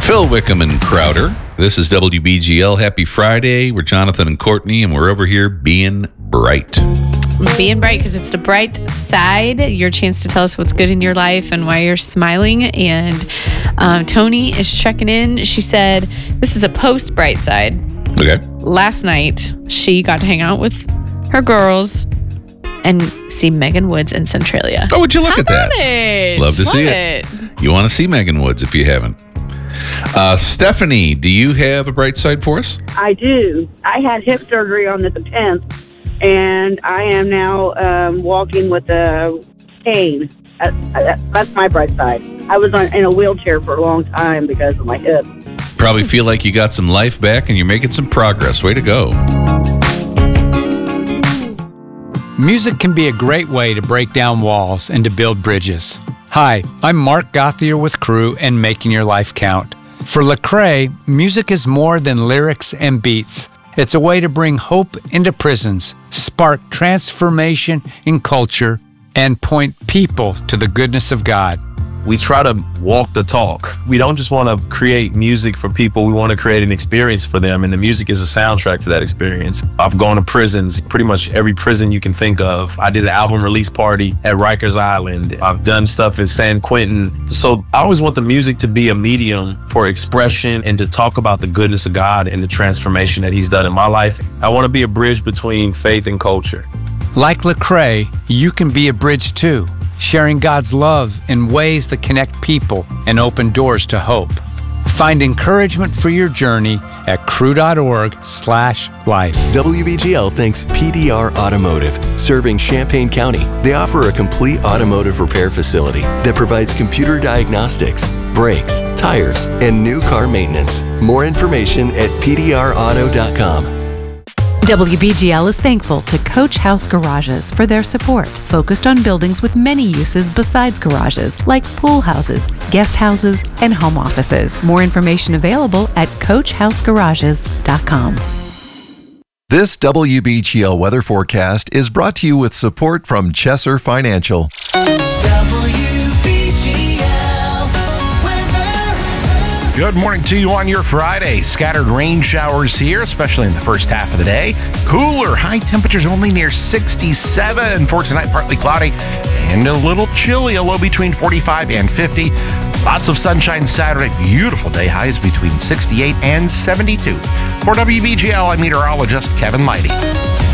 Phil Wickham and Crowder. This is WBGL. Happy Friday. We're Jonathan and Courtney, and we're over here being bright. Being bright because it's the bright side. Your chance to tell us what's good in your life and why you're smiling. And Tony is checking in. She said, this is a post bright side. Okay. Last night, she got to hang out with her girls and see Megan Woods in Centralia. Oh, would you look at that? It? Love to see it. You want to see Megan Woods if you haven't. Stephanie, do you have a bright side for us? I do. I had hip surgery on the 10th, and I am now walking with a cane. That's my bright side. I was in a wheelchair for a long time because of my hip. Probably feel like you got some life back and you're making some progress. Way to go. Music can be a great way to break down walls and to build bridges. Hi, I'm Mark Gauthier with Crew and Making Your Life Count. For Lecrae, music is more than lyrics and beats. It's a way to bring hope into prisons, spark transformation in culture, and point people to the goodness of God. We try to walk the talk. We don't just want to create music for people. We want to create an experience for them, and the music is a soundtrack for that experience. I've gone to prisons, pretty much every prison you can think of. I did an album release party at Rikers Island. I've done stuff at San Quentin. So I always want the music to be a medium for expression and to talk about the goodness of God and the transformation that He's done in my life. I want to be a bridge between faith and culture. Like Lecrae, you can be a bridge too, sharing God's love in ways that connect people and open doors to hope. Find encouragement for your journey at crew.org/life. WBGL thanks PDR Automotive, serving Champaign County. They offer a complete automotive repair facility that provides computer diagnostics, brakes, tires, and new car maintenance. More information at pdrauto.com. WBGL is thankful to Coach House Garages for their support, focused on buildings with many uses besides garages, like pool houses, guest houses, and home offices. More information available at CoachHouseGarages.com. This WBGL weather forecast is brought to you with support from Chesser Financial. Good morning to you on your Friday. Scattered rain showers here, especially in the first half of the day. Cooler, high temperatures only near 67. For tonight, partly cloudy and a little chilly, a low between 45 and 50. Lots of sunshine Saturday. Beautiful day, highs between 68 and 72. For WBGL, I'm meteorologist Kevin Mighty.